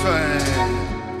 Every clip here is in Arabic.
fin.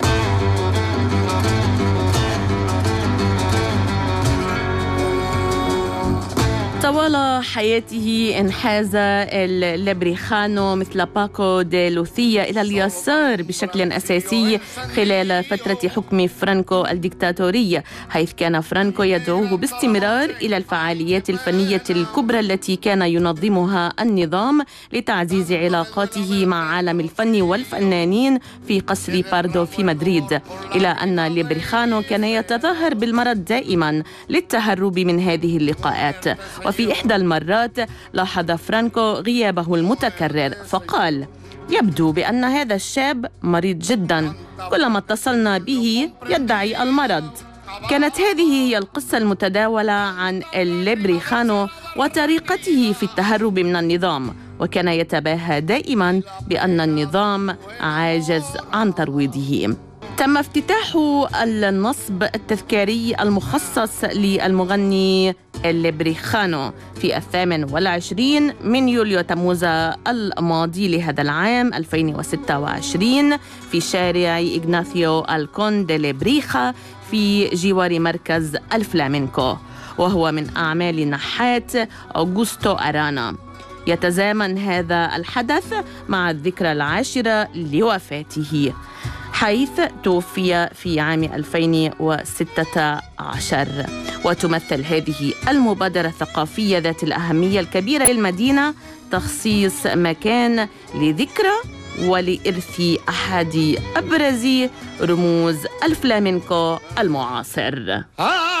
طوال حياته انحاز الليبريخانو مثل باكو دي لوثيا إلى اليسار بشكل أساسي خلال فترة حكم فرانكو الديكتاتورية، حيث كان فرانكو يدعوه باستمرار إلى الفعاليات الفنية الكبرى التي كان ينظمها النظام لتعزيز علاقاته مع عالم الفن والفنانين في قصر باردو في مدريد، إلى أن ليبريخانو كان يتظاهر بالمرض دائما للتهرب من هذه اللقاءات. وفي إحدى المرات لاحظ فرانكو غيابه المتكرر فقال: يبدو بأن هذا الشاب مريض جدا، كلما اتصلنا به يدعي المرض. كانت هذه هي القصة المتداولة عن الليبريخانو وطريقته في التهرب من النظام، وكان يتباهى دائما بأن النظام عاجز عن ترويضه. تم افتتاح النصب التذكاري المخصص للمغني الليبريخانو في 28 من يوليو تموز الماضي لهذا العام 2026 في شارع إغناثيو الكون دي ليبريخا في جوار مركز الفلامينكو، وهو من أعمال النحات أوغوستو أرانا. يتزامن هذا الحدث مع الذكرى 10 لوفاته، حيث توفي في عام 2016. وتمثل هذه المبادرة الثقافية ذات الأهمية الكبيرة للمدينة تخصيص مكان لذكرى ولإرث أحد أبرز رموز الفلامينكو المعاصر.